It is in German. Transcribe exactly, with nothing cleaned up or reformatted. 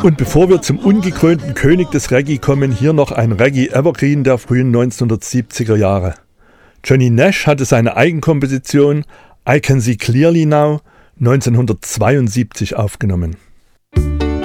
Und bevor wir zum ungekrönten König des Reggae kommen, hier noch ein Reggae-Evergreen der frühen neunzehnhundertsiebziger Jahre. Johnny Nash hatte seine Eigenkomposition I Can See Clearly Now neunzehnhundertzweiundsiebzig aufgenommen.